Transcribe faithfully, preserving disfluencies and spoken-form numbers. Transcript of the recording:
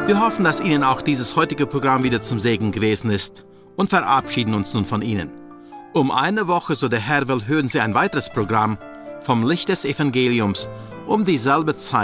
Wir hoffen, dass Ihnen auch dieses heutige Programm wieder zum Segen gewesen ist und verabschieden uns nun von Ihnen. Um eine Woche, so der Herr will, hören Sie ein weiteres Programm vom Licht des Evangeliums um dieselbe Zeit.